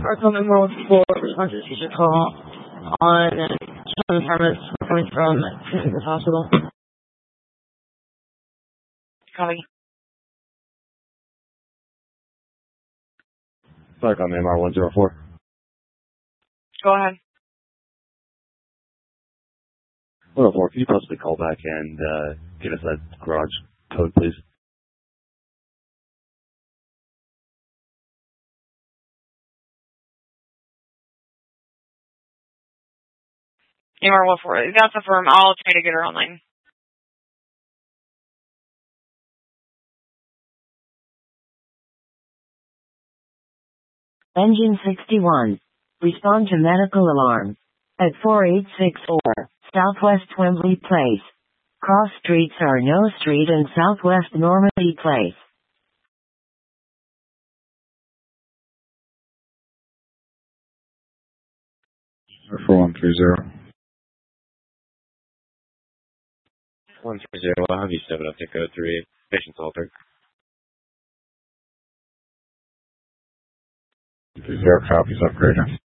Arkham Emerald 4 responses to your call on some paramedics coming from the hospital. Copy. Arkham MR 104. Go ahead. 104, can you possibly call back and give us that garage code, please? MR 104. That's the firm. I'll try to get her online. Engine 61. Respond to medical alarm. At 4864, Southwest Wembley Place. Cross streets are No Street and Southwest Normandy Place. 4130. 130, I'll have you 7 up to code 3. Patient's altered. 30 copies, upgrader.